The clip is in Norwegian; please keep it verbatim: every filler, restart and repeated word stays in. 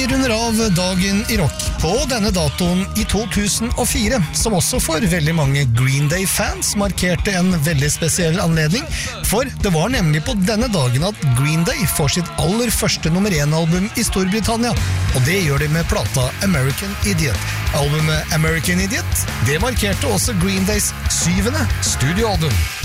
Vi runder av dagen i rock på denne datoen i to tusen og fire, som også for veldig mange Green Day-fans markerte en veldig spesiell anledning, for det var nemlig på denne dagen at Green Day får sitt aller første nummer én-album i Storbritannia, og det gjør de med plata American Idiot. Albumet American Idiot, det markerte også Green Days syvende studioalbum.